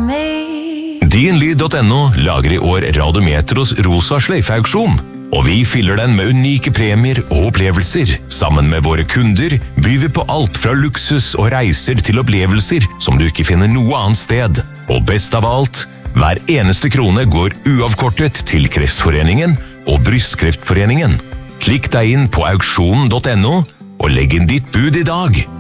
me. Dinlyd.no lager i år Radiometros rosa sløyfeauksjon, og vi fyller den med unike premier og opplevelser. Sammen med våre kunder byr vi på alt fra luksus og reiser til opplevelser som du ikke finner noe annet sted. Og best av alt, hver eneste krone går uavkortet til Kreftforeningen og Brystkreftforeningen. Klikk deg inn på auksjonen.no og legg inn ditt bud i dag.